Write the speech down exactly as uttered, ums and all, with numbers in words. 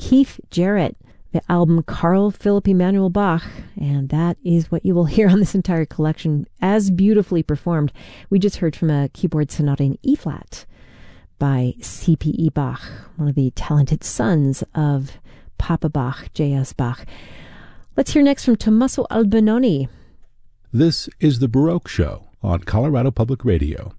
Keith Jarrett, the album Carl Philipp Emanuel Bach, and that is what you will hear on this entire collection, as beautifully performed. We just heard from a keyboard sonata in E-flat by C P E Bach, one of the talented sons of Papa Bach, J S Bach. Let's hear next from Tommaso Albinoni. This is the Baroque Show on Colorado Public Radio.